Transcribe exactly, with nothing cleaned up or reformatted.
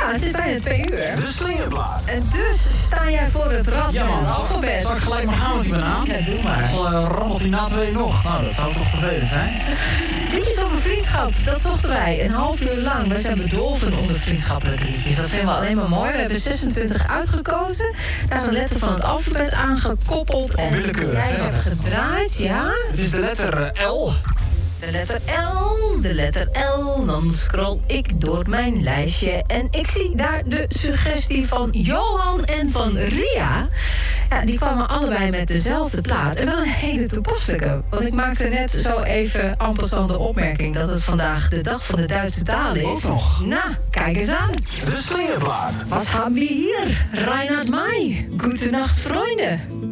Ja, het is bijna twee uur. De slingerplaat. En dus sta jij voor het rad Ja, in man. het alfabet. Zal ik gelijk maar gaan met die banaan? Ja, doe maar. Al uh, rammelt hij na twee nog. Nou, dat zou toch vervelend zijn? Liedjes over vriendschap, dat zochten wij een half uur lang. Wij zijn bedolven onder vriendschappelijke liedjes. Dat vinden we alleen maar mooi. We hebben zesentwintig uitgekozen. Daar is een letter van het alfabet aangekoppeld. Oh, en willekeurig, jij hè? hebt gedraaid, ja? Het is de letter uh, L. De letter L, de letter L. Dan scroll ik door mijn lijstje. En ik zie daar de suggestie van Johan en van Ria. Ja, die kwamen allebei met dezelfde plaat. En wel een hele toepasselijke. Want ik maakte net zo even en passant de opmerking... dat het vandaag de dag van de Duitse taal is. Ook nog. Nou, kijk eens aan. De slingerplaat. Wat hebben we hier? Reinhard May. Goedenacht, vrienden.